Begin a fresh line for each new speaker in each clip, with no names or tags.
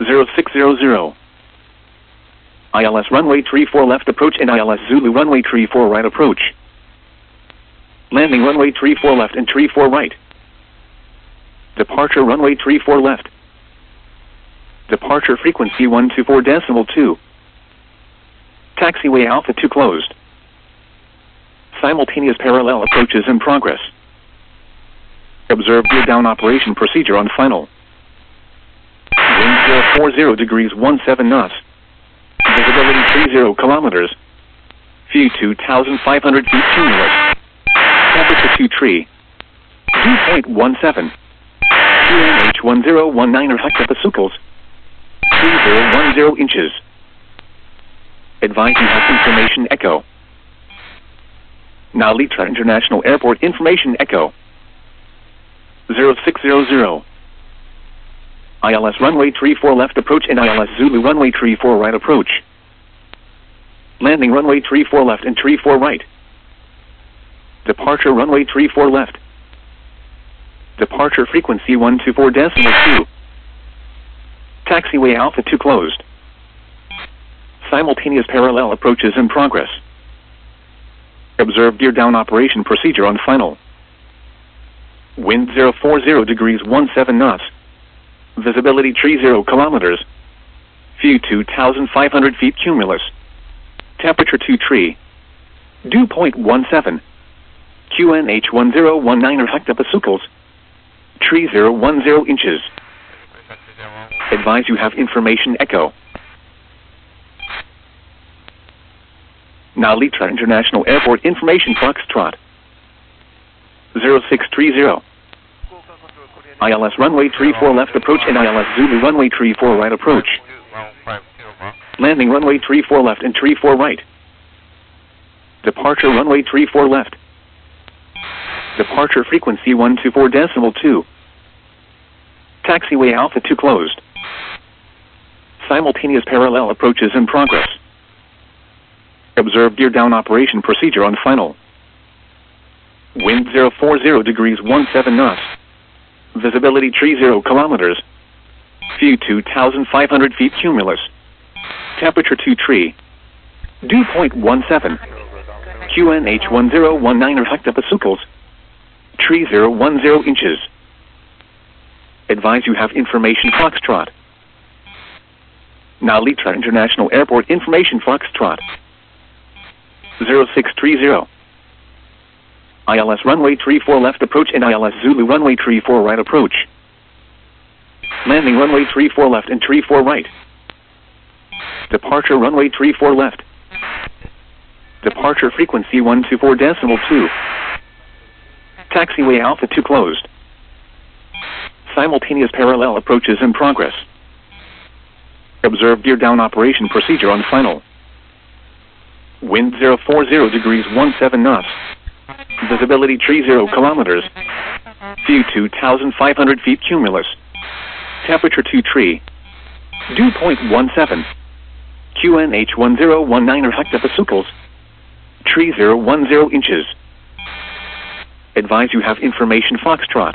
0600. ILS runway 34 left approach and ILS Zulu runway 34 right approach. Landing runway 34 left and 34 right. Departure runway 34 left. Departure frequency 124.2. Taxiway Alpha 2 closed. Simultaneous parallel approaches in progress. Observe gear down operation procedure on final. Wind 040 degrees 17 knots. Visibility 30 kilometers. View 2,500 feet cumulus. Temperature 2 tree. Dew point 17. QNH 1019 hectopascals. 3010 inches. Advise you have information echo. Now Litra International Airport information echo. 0600. ILS runway 34 left approach and ILS Zulu runway 34 right approach. Landing runway 34 left and 34 right. Departure runway 34 left. Departure frequency 124.2. Taxiway Alpha 2 closed. Simultaneous parallel approaches in progress. Observe gear down operation procedure on final. Wind 040 degrees 17 knots. Visibility 30 kilometers. View 2,500 feet cumulus. Temperature 2 tree. Dew point 17. QNH 1019 hectopascals. 3010 inches. Advise you have information echo. Now Litra International Airport information Foxtrot. 0630. ILS runway 34 left approach and ILS Zulu runway 34 right approach. Landing runway 34 left and 34 right. Departure runway 34 left. Departure frequency 124.2. Taxiway Alpha 2 closed. Simultaneous parallel approaches in progress. Observe gear down operation procedure on final. Wind 040 degrees 17 knots. Visibility 30 kilometers. View 2,500 feet cumulus. Temperature 2 tree. Dew point 17. QNH 1019 hectopascals. 3010 inches. Advise you have information Foxtrot. Now Litra International Airport information Foxtrot. 0630. ILS runway 34 left approach and ILS Zulu runway 34 right approach. Landing runway 34 left and 34 right. Departure runway 34 left. Departure frequency 124.2. Taxiway Alpha 2 closed. Simultaneous parallel approaches in progress. Observe gear down operation procedure on final. Wind 040 degrees 17 knots. Visibility 30 kilometers. View 2,500 feet cumulus. Temperature 2 tree. Dew point 17. QNH 1019 hectopascals. 3010 inches. Advise you have information Foxtrot.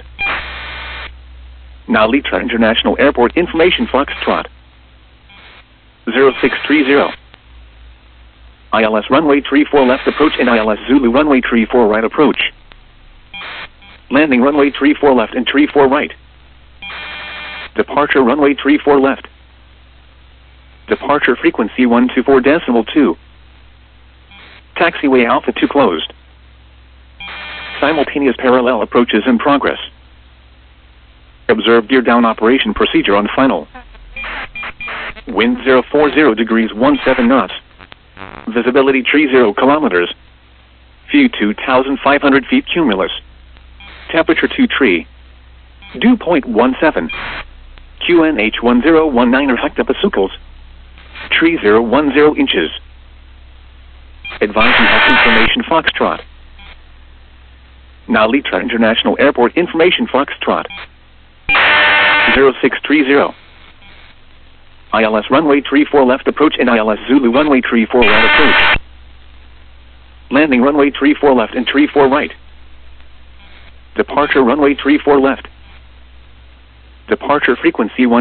Now Litra International Airport information Foxtrot. 0630. ILS runway 34 left approach and ILS Zulu runway 34 right approach. Landing runway 34 left and 34 right. Departure runway 34 left. Departure frequency 124.2. Taxiway Alpha 2 closed. Simultaneous parallel approaches in progress. Observe gear down operation procedure on final. Wind 040 degrees 17 knots. Visibility 30 kilometers. View 2,500 feet cumulus. Temperature 2 tree. Dew point 17. QNH 1019 hectopascals. 3010 inches. Advise you have information Foxtrot. Now Litra International Airport information Foxtrot. 0630. ILS runway 34 left approach and ILS Zulu runway 34 right approach. Landing runway 34 left and 34 right. Departure runway 34 left. Departure frequency 1.